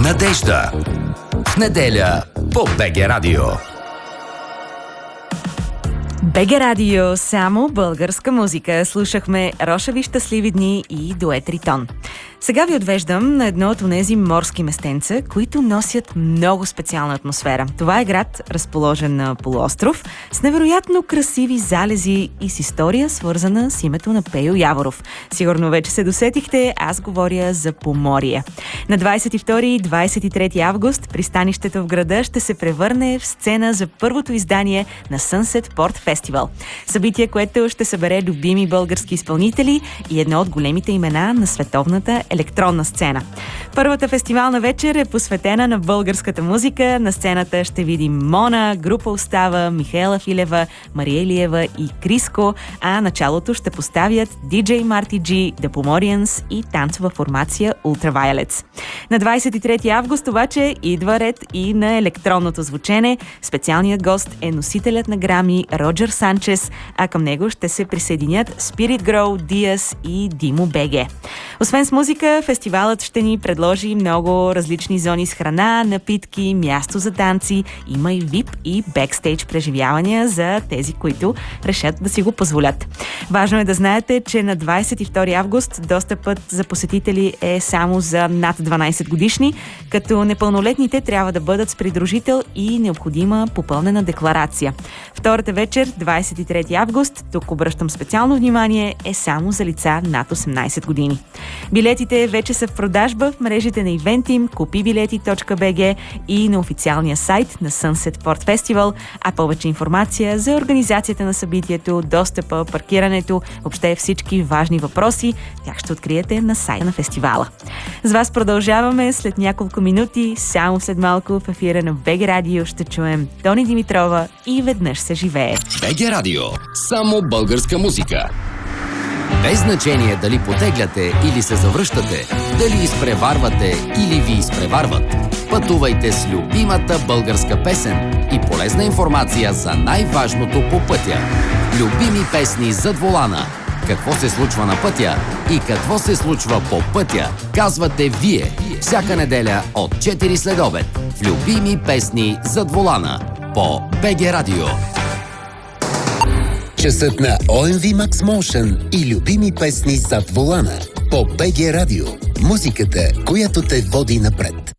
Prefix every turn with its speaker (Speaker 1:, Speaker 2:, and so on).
Speaker 1: Надежда. В неделя по БГ Радио.
Speaker 2: БГ Радио, само българска музика. Слушахме Рошави щастливи дни и дует Ритон. Сега ви отвеждам на едно от онези морски местенца, които носят много специална атмосфера. Това е град, разположен на полуостров, с невероятно красиви залези и с история, свързана с името на Пейо Яворов. Сигурно вече се досетихте, аз говоря за Поморие. На 22 и 23 август пристанището в града ще се превърне в сцена за първото издание на Sunset Port Festival. Събитие, което ще събере любими български изпълнители и едно от големите имена на световната електронна сцена. Първата фестивална вечер е посветена на българската музика. На сцената ще видим Мона, група Остава, Михаела Филева, Мария Илиева и Криско, а началото ще поставят DJ Marty G, The Pomorians и танцова формация Ultraviolets. На 23 август обаче идва ред и на електронното звучене. Специалният гост е носителят на грами Роджер Санчес, а към него ще се присъединят Spirit Grow, Диас и Димо БГ. Освен с музика, фестивалът ще ни предложи много различни зони с храна, напитки, място за танци. Има и VIP и бекстейдж преживявания за тези, които решат да си го позволят. Важно е да знаете, че на 22 август достъпът за посетители е само за над 12 годишни, като непълнолетните трябва да бъдат с придружител и необходима попълнена декларация. Втората вечер, 23 август, тук обръщам специално внимание, е само за лица над 18 години. Билетите вече са в продажба в мрежите на Eventim, kupibileti.bg и на официалния сайт на Sunset Port Festival, а повече информация за организацията на събитието, достъпа, паркирането, въобще всички важни въпроси, тях ще откриете на сайта на фестивала. С вас продължаваме след няколко минути, само след малко в ефира на БГ Радио ще чуем Тони Димитрова и Веднъж се живее.
Speaker 1: БГ Радио. Само българска музика. Без значение дали потегляте или се завръщате, дали изпреварвате или ви изпреварват. Пътувайте с любимата българска песен и полезна информация за най-важното по пътя. Любими песни зад волана. Какво се случва на пътя и какво се случва по пътя, казвате вие. Всяка неделя от 4 след обед. В любими песни зад волана. По БГ Радио.
Speaker 3: Часът на OMV Max Motion и любими песни зад волана. По БГ Радио. Музиката, която те води напред.